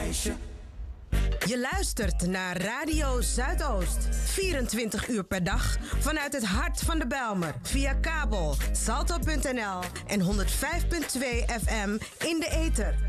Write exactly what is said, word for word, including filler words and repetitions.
meisje. Je luistert naar Radio Zuidoost. vierentwintig uur per dag vanuit het hart van de Bijlmer. Via kabel, salto punt n l en honderdvijf komma twee F M in de ether.